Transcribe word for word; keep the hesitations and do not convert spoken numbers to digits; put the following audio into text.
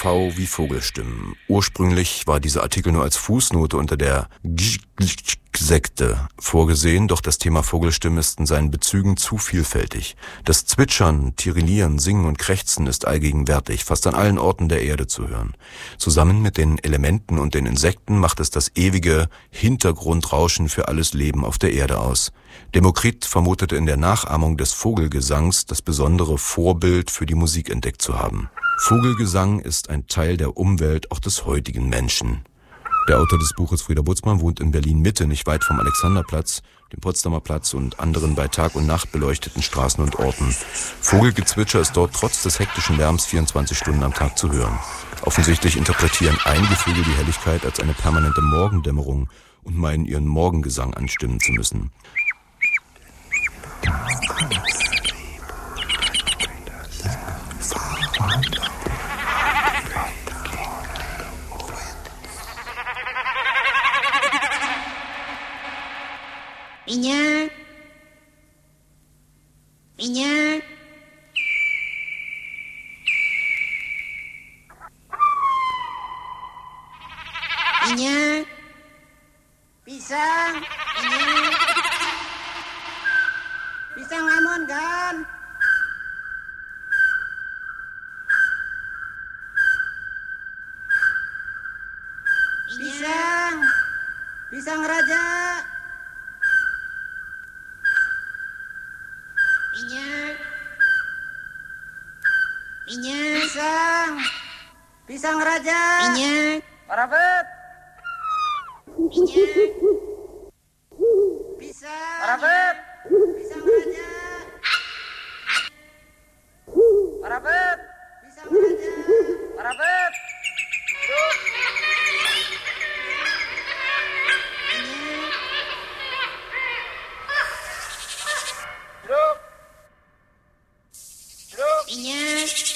V wie Vogelstimmen. Ursprünglich war dieser Artikel nur als Fußnote unter der Sekte vorgesehen, doch das Thema Vogelstimmen ist in seinen Bezügen zu vielfältig. Das Zwitschern, Tirillieren, Singen und Krächzen ist allgegenwärtig, fast an allen Orten der Erde zu hören. Zusammen mit den Elementen und den Insekten macht es das ewige Hintergrundrauschen für alles Leben auf der Erde aus. Demokrit vermutete in der Nachahmung des Vogelgesangs das besondere Vorbild für die Musik entdeckt zu haben. Vogelgesang ist ein Teil der Umwelt auch des heutigen Menschen. Der Autor des Buches, Frieder Butzmann, wohnt in Berlin-Mitte, nicht weit vom Alexanderplatz, dem Potsdamer Platz und anderen bei Tag und Nacht beleuchteten Straßen und Orten. Vogelgezwitscher ist dort trotz des hektischen Lärms vierundzwanzig Stunden am Tag zu hören. Offensichtlich interpretieren einige Vögel die Helligkeit als eine permanente Morgendämmerung und meinen, ihren Morgengesang anstimmen zu müssen. Minyak, minyak, minyak, pisang, minyak, pisang lamon kan, pisang, pisang raja. Minyak, minyak, pisang, pisang raja, minyak, parabet, minyak, pisang, parabet, pisang raja, parabet, pisang raja, parabet, duduk, minyak, duduk. Minyak.